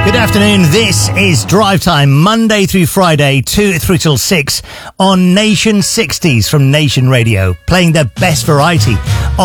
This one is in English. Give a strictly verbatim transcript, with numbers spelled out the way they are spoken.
Good afternoon. This is Drive Time, Monday through Friday, two through till six on Nation sixties from Nation Radio, playing the best variety